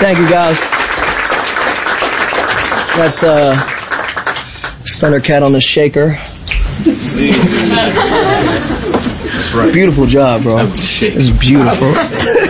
Thank you, guys. That's Thundercat on the shaker. That's right. Beautiful job, bro. It's beautiful.